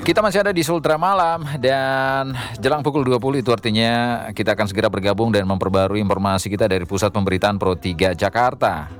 Kita masih ada di Sultra Malam dan jelang pukul 20 itu artinya kita akan segera bergabung dan memperbarui informasi kita dari Pusat Pemberitaan Pro 3 Jakarta.